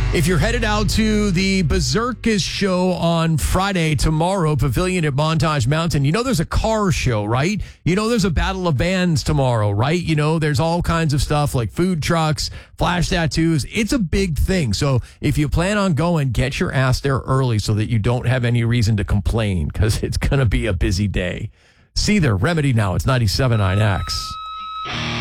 If you're headed out to the Berserkers show on Friday, tomorrow, Pavilion at Montage Mountain, you know there's a car show, right? You know there's a battle of bands tomorrow, right? You know there's all kinds of stuff like food trucks, flash tattoos. It's a big thing. So if you plan on going, get your ass there early so that you don't have any reason to complain because it's going to be a busy day. See their Remedy now. It's 97.9X.